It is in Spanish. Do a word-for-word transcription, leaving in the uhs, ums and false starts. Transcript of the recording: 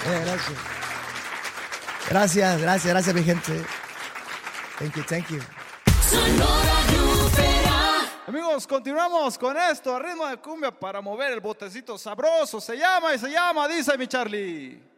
Gracias. Gracias, gracias, gracias, mi gente. Thank you, thank you. Amigos, continuamos con esto, a ritmo de cumbia para mover el botecito sabroso. Se llama y se llama, dice mi Charlie.